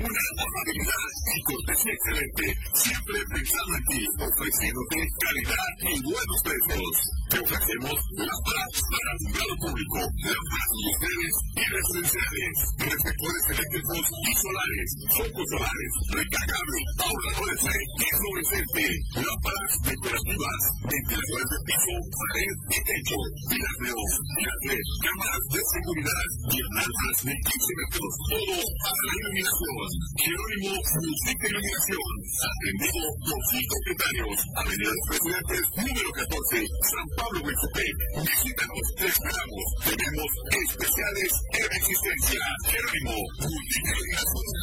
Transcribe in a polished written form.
una amabilidad y cortesía excelente, siempre pensando en ti, ofreciéndote calidad y buenos precios. Te ofrecemos lámparas para alumbrado público, lámparas industriales y residenciales, reflectores eléctricos y solares, focos solares, recargable, ahorradores y fluorescente, lámparas decorativas, ventiladores de piso, pared y techo, filas de luz, filas LED, cámaras de seguridad, guirnaldas de 15 metros, todo para la iluminación. Jerónimo Música Iluminación, atendido por 5 propietarios, Avenida de los Presidentes, número 14, San Pablo, Huixotec. Visítanos, te esperamos. Tenemos especiales en existencia. Jerónimo Música Iluminación.